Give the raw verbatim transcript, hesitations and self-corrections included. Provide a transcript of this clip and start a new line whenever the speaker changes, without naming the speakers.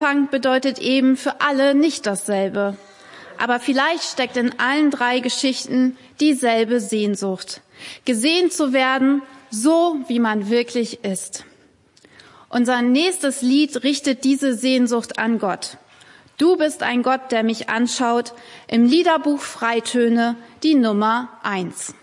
Anfang bedeutet eben für alle nicht dasselbe. Aber vielleicht steckt in allen drei Geschichten dieselbe Sehnsucht. Gesehen zu werden, so wie man wirklich ist. Unser nächstes Lied richtet diese Sehnsucht an Gott. Du bist ein Gott, der mich anschaut. Im Liederbuch Freitöne die Nummer eins.